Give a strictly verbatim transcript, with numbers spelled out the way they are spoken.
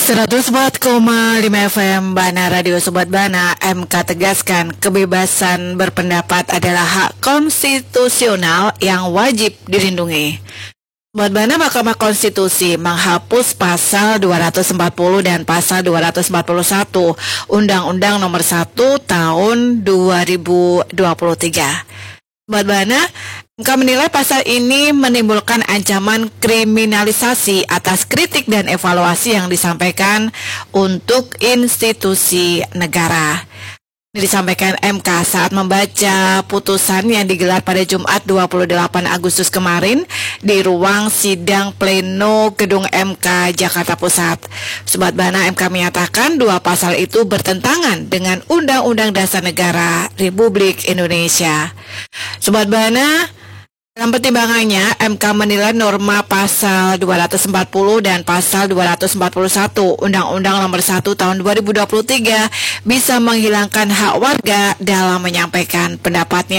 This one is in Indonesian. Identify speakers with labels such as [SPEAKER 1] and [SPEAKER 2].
[SPEAKER 1] seratus empat koma lima F M Bana Radio Sobat Bana. M K tegaskan kebebasan berpendapat adalah hak konstitusional yang wajib dilindungi. Sobat Bana, Mahkamah Konstitusi menghapus pasal dua ratus empat puluh dan pasal dua ratus empat puluh satu Undang-Undang Nomor satu Tahun dua ribu dua puluh tiga. Sobat Bana, M K menilai pasal ini menimbulkan ancaman kriminalisasi atas kritik dan evaluasi yang disampaikan untuk institusi negara. Ini disampaikan M K saat membaca putusan yang digelar pada Jumat dua puluh delapan Agustus kemarin di ruang sidang pleno Gedung M K Jakarta Pusat. Sobat Bana, M K menyatakan dua pasal itu bertentangan dengan Undang-Undang Dasar Negara Republik Indonesia. Sobat Bana, dalam pertimbangannya, M K menilai norma pasal dua ratus empat puluh dan pasal dua ratus empat puluh satu Undang-Undang Nomor satu Tahun dua ribu dua puluh tiga bisa menghilangkan hak warga dalam menyampaikan pendapatnya.